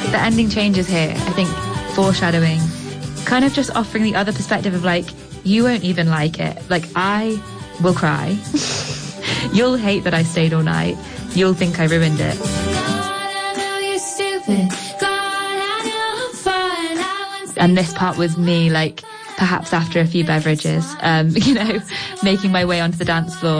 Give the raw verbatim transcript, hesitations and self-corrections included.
The ending changes here, I think, foreshadowing, kind of just offering the other perspective of like, you won't even like it. Like, I will cry. You'll hate that I stayed all night. You'll think I ruined it. And this part was me, like, perhaps after a few beverages, um, you know, making my way onto the dance floor.